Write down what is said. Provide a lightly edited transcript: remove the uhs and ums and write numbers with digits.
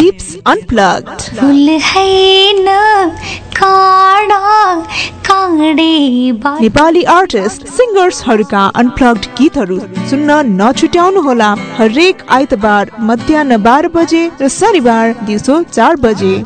Tips unplugged. फुल हैन काँडा काँडे नेपाली आर्टिस्ट सिंगर्सहरूका अनप्लग्ड गीतहरू सुन्न नछुट्याउनुहोला। हरेक आइतबार मध्याह्न 12 बजे र शनिबार दिउँसो 4 बजे।